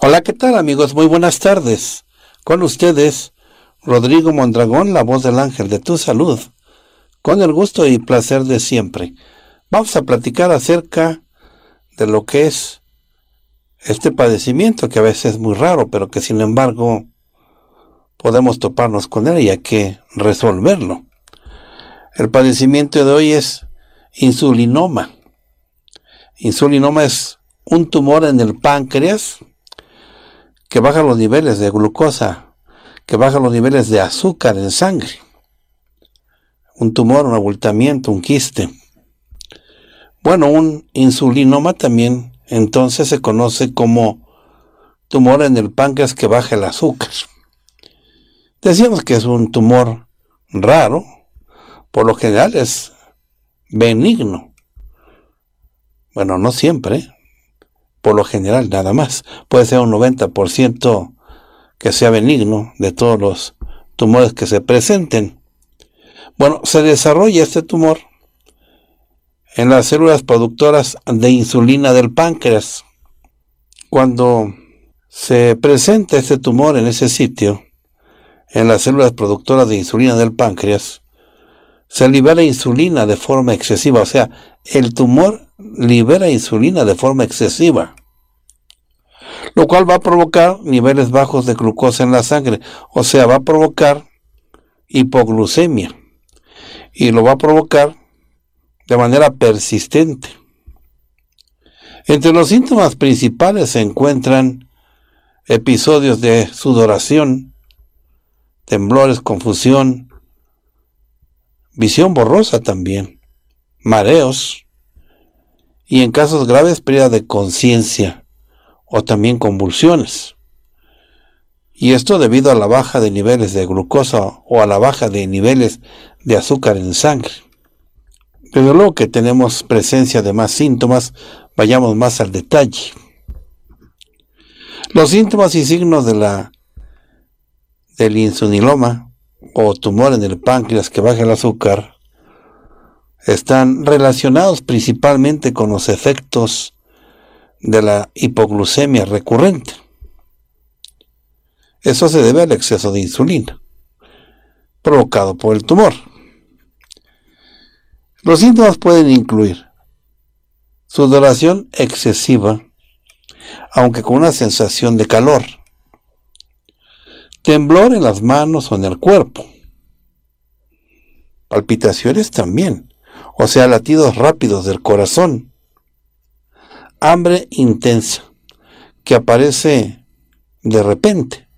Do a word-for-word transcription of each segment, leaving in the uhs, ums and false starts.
Hola, ¿qué tal amigos? Muy buenas tardes. Con ustedes, Rodrigo Mondragón, la voz del ángel de tu salud. Con el gusto y placer de siempre. Vamos a platicar acerca de lo que es este padecimiento que a veces es muy raro, pero que sin embargo podemos toparnos con él y hay que resolverlo. El padecimiento de hoy es insulinoma. Insulinoma es un tumor en el páncreas que baja los niveles de glucosa, que baja los niveles de azúcar en sangre. Un tumor, un abultamiento, un quiste. Bueno, un insulinoma también entonces se conoce como tumor en el páncreas que baja el azúcar. Decíamos que es un tumor raro, por lo general es benigno. Bueno, no siempre, por lo general nada más. Puede ser un noventa por ciento que sea benigno de todos los tumores que se presenten. Bueno, se desarrolla este tumor en las células productoras de insulina del páncreas. Cuando se presenta este tumor en ese sitio, en las células productoras de insulina del páncreas, se libera insulina de forma excesiva, o sea, el tumor libera insulina de forma excesiva, lo cual va a provocar niveles bajos de glucosa en la sangre, o sea, va a provocar hipoglucemia, y lo va a provocar de manera persistente. Entre los síntomas principales se encuentran episodios de sudoración, temblores, confusión, visión borrosa también, mareos, y en casos graves pérdida de conciencia o también convulsiones. Y esto debido a la baja de niveles de glucosa o a la baja de niveles de azúcar en sangre. Desde luego que tenemos presencia de más síntomas, vayamos más al detalle. Los síntomas y signos de la del insulinoma o tumor en el páncreas que baja el azúcar están relacionados principalmente con los efectos de la hipoglucemia recurrente. Eso se debe al exceso de insulina provocado por el tumor. Los síntomas pueden incluir sudoración excesiva, aunque con una sensación de calor, temblor en las manos o en el cuerpo, palpitaciones también, o sea, latidos rápidos del corazón, hambre intensa que aparece de repente,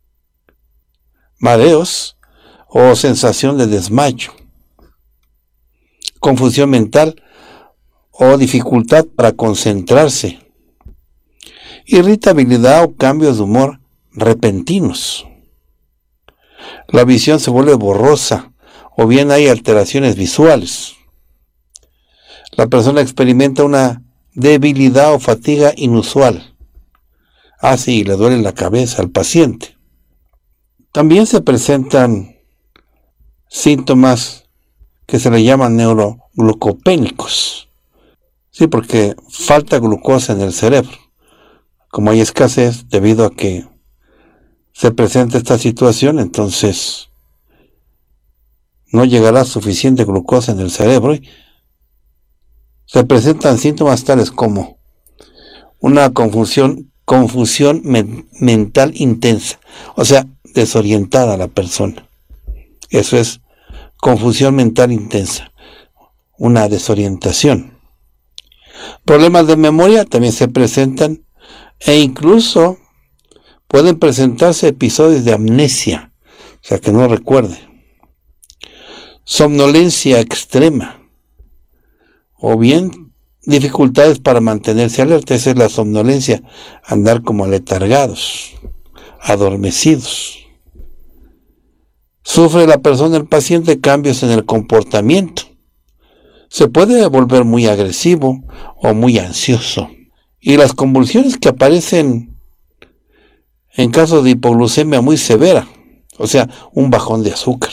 mareos o sensación de desmayo, confusión mental o dificultad para concentrarse, irritabilidad o cambios de humor repentinos. La visión se vuelve borrosa o bien hay alteraciones visuales. La persona experimenta una debilidad o fatiga inusual. Ah, sí, le duele la cabeza al paciente. También se presentan síntomas que se le llaman neuroglucopénicos. Sí, porque falta glucosa en el cerebro. Como hay escasez debido a que se presenta esta situación, entonces no llegará suficiente glucosa en el cerebro y se presentan síntomas tales como una confusión, confusión men- mental intensa, o sea, desorientada la persona. Eso es confusión mental intensa, una desorientación. Problemas de memoria también se presentan e incluso pueden presentarse episodios de amnesia, o sea, que no recuerde. Somnolencia extrema, o bien dificultades para mantenerse alerta. Esa es la somnolencia, andar como aletargados, adormecidos. Sufre la persona, el paciente, cambios en el comportamiento. Se puede volver muy agresivo o muy ansioso. Y las convulsiones que aparecen en caso de hipoglucemia muy severa, o sea, un bajón de azúcar.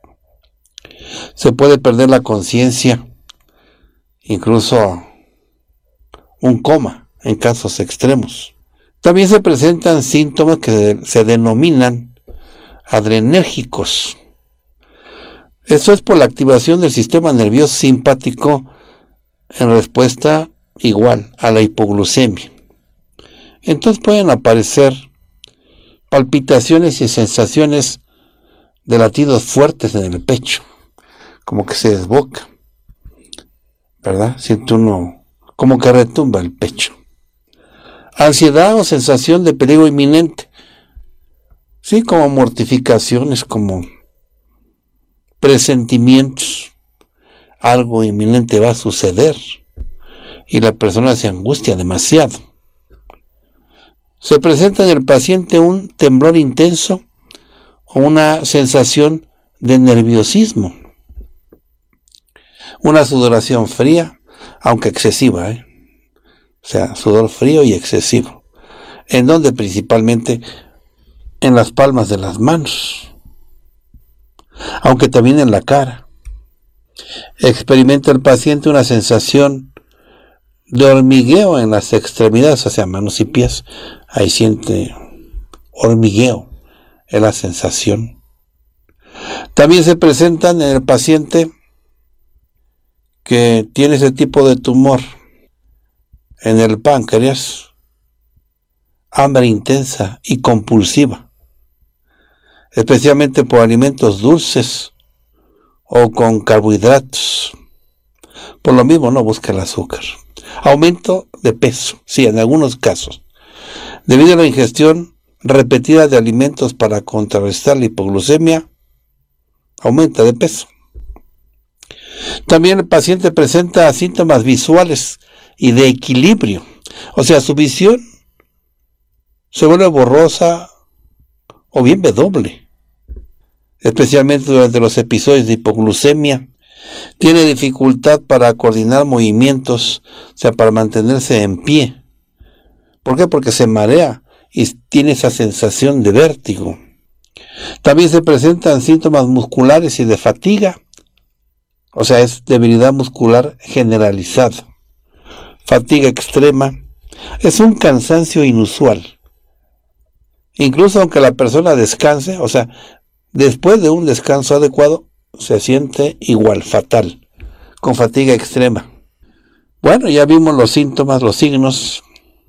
Se puede perder la conciencia, incluso un coma en casos extremos. También se presentan síntomas que se denominan adrenérgicos. Esto es por la activación del sistema nervioso simpático en respuesta igual a la hipoglucemia. Entonces pueden aparecer palpitaciones y sensaciones de latidos fuertes en el pecho, como que se desboca, ¿verdad? Siente uno como que retumba el pecho. Ansiedad o sensación de peligro inminente, sí, como mortificaciones, como presentimientos, algo inminente va a suceder y la persona se angustia demasiado. Se presenta en el paciente un temblor intenso o una sensación de nerviosismo, una sudoración fría, aunque excesiva, ¿eh? O sea, sudor frío y excesivo, en donde principalmente en las palmas de las manos, aunque también en la cara. Experimenta el paciente una sensación de hormigueo en las extremidades, o sea, manos y pies. Ahí siente hormigueo, es la sensación. También se presentan en el paciente que tiene ese tipo de tumor en el páncreas, hambre intensa y compulsiva, especialmente por alimentos dulces o con carbohidratos. Por lo mismo no busca el azúcar. Aumento de peso, sí, en algunos casos, debido a la ingestión repetida de alimentos para contrarrestar la hipoglucemia, aumenta de peso. También el paciente presenta síntomas visuales y de equilibrio, o sea, su visión se vuelve borrosa o bien ve doble, especialmente durante los episodios de hipoglucemia. Tiene dificultad para coordinar movimientos, o sea, para mantenerse en pie. ¿Por qué? Porque se marea y tiene esa sensación de vértigo. También se presentan síntomas musculares y de fatiga, o sea, es debilidad muscular generalizada. Fatiga extrema, es un cansancio inusual. Incluso aunque la persona descanse, o sea, después de un descanso adecuado, se siente igual, fatal, con fatiga extrema. Bueno, ya vimos los síntomas, los signos.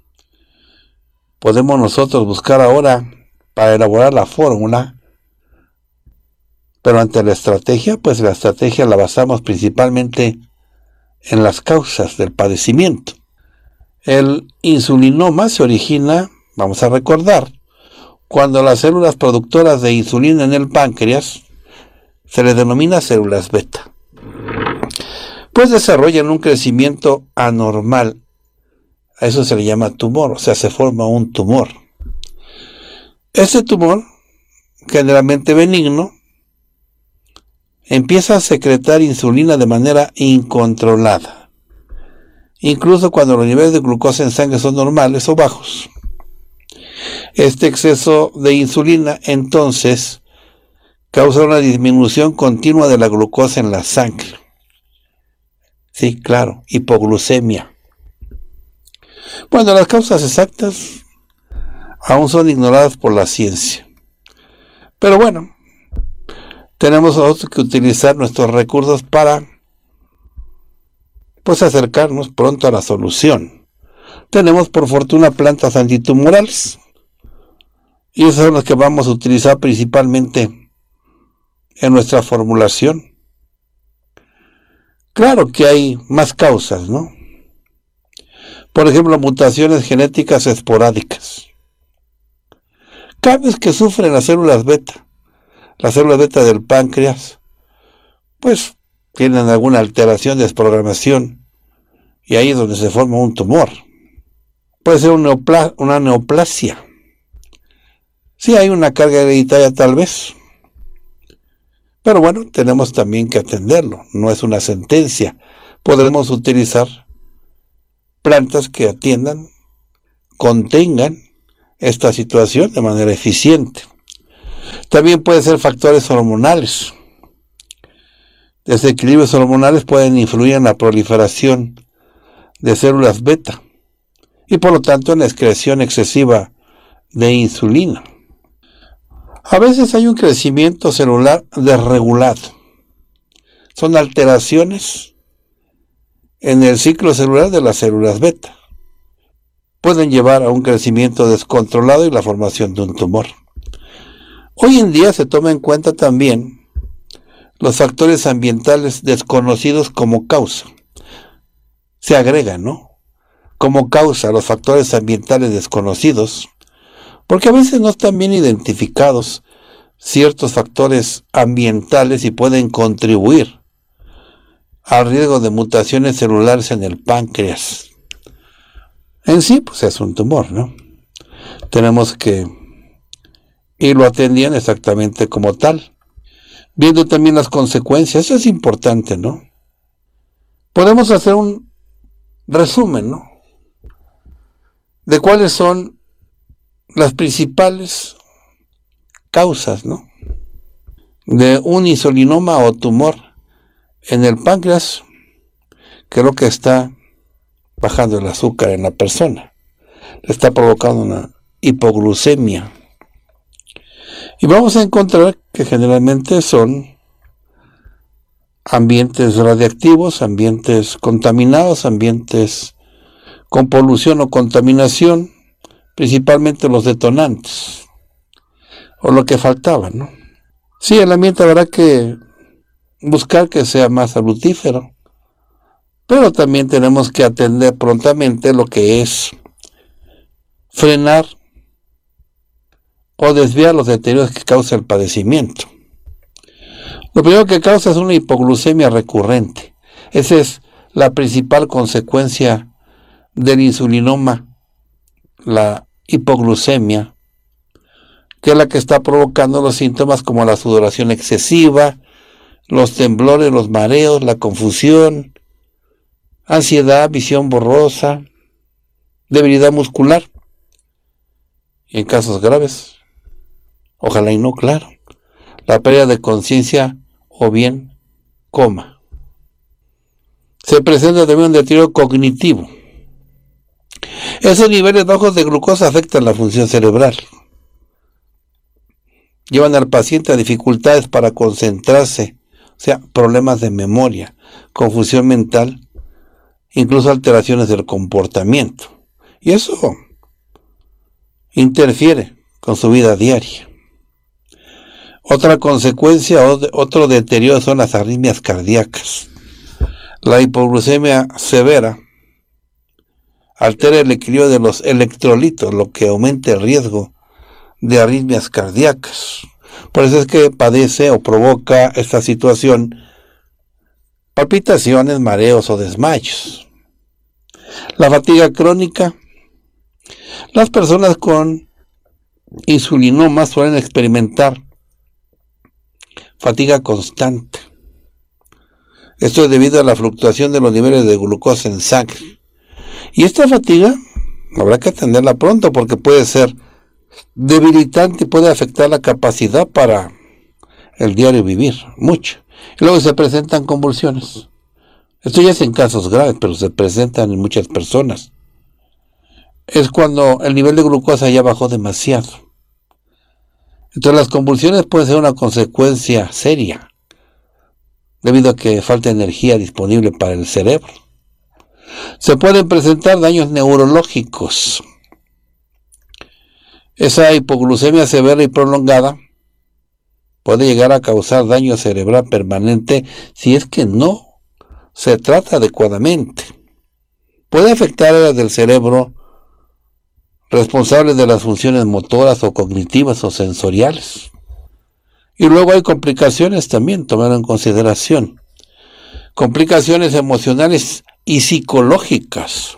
Podemos nosotros buscar ahora para elaborar la fórmula, pero ante la estrategia, pues la estrategia la basamos principalmente en las causas del padecimiento. El insulinoma se origina, vamos a recordar, cuando las células productoras de insulina en el páncreas se les denomina células beta, pues desarrollan un crecimiento anormal. A eso se le llama tumor, o sea, se forma un tumor. Este tumor, generalmente benigno, empieza a secretar insulina de manera incontrolada, incluso cuando los niveles de glucosa en sangre son normales o bajos. Este exceso de insulina, entonces, causa una disminución continua de la glucosa en la sangre. Sí, claro, hipoglucemia. Bueno, las causas exactas aún son ignoradas por la ciencia. Pero bueno, tenemos nosotros que utilizar nuestros recursos para, pues, acercarnos pronto a la solución. Tenemos, por fortuna, plantas antitumorales. Y esas son las que vamos a utilizar principalmente en nuestra formulación. Claro que hay más causas, ¿no? Por ejemplo, mutaciones genéticas esporádicas. Cambios que sufren las células beta. Las células beta del páncreas, pues, tienen alguna alteración de desprogramación y ahí es donde se forma un tumor. Puede ser un neopla- una neoplasia. Sí, hay una carga hereditaria tal vez. Pero bueno, tenemos también que atenderlo, no es una sentencia. Podremos utilizar plantas que atiendan, contengan esta situación de manera eficiente. También pueden ser factores hormonales. Desequilibrios hormonales pueden influir en la proliferación de células beta y por lo tanto en la excreción excesiva de insulina. A veces hay un crecimiento celular desregulado. Son alteraciones en el ciclo celular de las células beta. Pueden llevar a un crecimiento descontrolado y la formación de un tumor. Hoy en día se toma en cuenta también los factores ambientales desconocidos como causa. Se agregan, ¿no? Como causa los factores ambientales desconocidos, porque a veces no están bien identificados ciertos factores ambientales y pueden contribuir al riesgo de mutaciones celulares en el páncreas. En sí, pues es un tumor, ¿no? Tenemos que irlo atendiendo exactamente como tal, viendo también las consecuencias. Eso es importante, ¿no? Podemos hacer un resumen, ¿no?, de cuáles son las principales causas, ¿no?, de un insulinoma o tumor en el páncreas, que es lo que está bajando el azúcar en la persona, le está provocando una hipoglucemia. Y vamos a encontrar que generalmente son ambientes radiactivos, ambientes contaminados, ambientes con polución o contaminación, principalmente los detonantes, o lo que faltaba, ¿no? Sí, el ambiente habrá que buscar que sea más salutífero, pero también tenemos que atender prontamente lo que es frenar o desviar los deterioros que causa el padecimiento. Lo primero que causa es una hipoglucemia recurrente. Esa es la principal consecuencia del insulinoma, la hipoglucemia, que es la que está provocando los síntomas como la sudoración excesiva, los temblores, los mareos, la confusión, ansiedad, visión borrosa, debilidad muscular. Y en casos graves, ojalá y no, claro, la pérdida de conciencia o bien coma. Se presenta también un deterioro cognitivo. Esos niveles bajos de glucosa afectan la función cerebral. Llevan al paciente a dificultades para concentrarse, o sea, problemas de memoria, confusión mental, incluso alteraciones del comportamiento. Y eso interfiere con su vida diaria. Otra consecuencia, otro deterioro son las arritmias cardíacas. La hipoglucemia severa altera el equilibrio de los electrolitos, lo que aumenta el riesgo de arritmias cardíacas. Por eso es que padece o provoca esta situación palpitaciones, mareos o desmayos. La fatiga crónica. Las personas con insulinoma suelen experimentar fatiga constante. Esto es debido a la fluctuación de los niveles de glucosa en sangre. Y esta fatiga habrá que atenderla pronto porque puede ser debilitante y puede afectar la capacidad para el diario vivir, mucho. Y luego se presentan convulsiones. Esto ya es en casos graves, pero se presentan en muchas personas. Es cuando el nivel de glucosa ya bajó demasiado. Entonces las convulsiones pueden ser una consecuencia seria, debido a que falta energía disponible para el cerebro. Se pueden presentar daños neurológicos. Esa hipoglucemia severa y prolongada puede llegar a causar daño cerebral permanente si es que no se trata adecuadamente. Puede afectar áreas del cerebro responsables de las funciones motoras o cognitivas o sensoriales. Y luego hay complicaciones también, tomar en consideración. Complicaciones emocionales y psicológicas.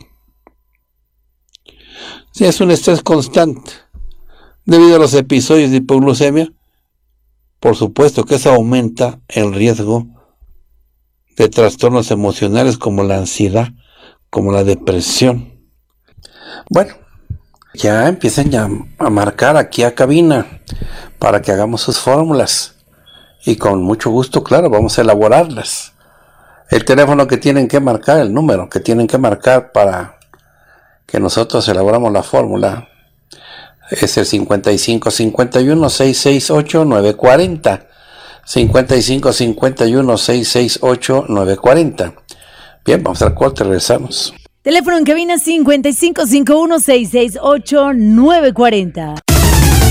Si es un estrés constante debido a los episodios de hipoglucemia, por supuesto que eso aumenta el riesgo de trastornos emocionales como la ansiedad, como la depresión. Bueno, ya empiecen ya a marcar aquí a cabina para que hagamos sus fórmulas y con mucho gusto, claro, vamos a elaborarlas. El teléfono que tienen que marcar, el número que tienen que marcar para que nosotros elaboramos la fórmula. Es el cincuenta y cinco cincuenta y uno seiscientos sesenta y ocho nueve cuarenta. cincuenta y cinco cincuenta y uno seiscientos sesenta y ocho nueve cuarenta. Bien, vamos al corte, regresamos. Teléfono en cabina cincuenta y cinco cincuenta y uno seiscientos sesenta y ocho nueve cuarenta.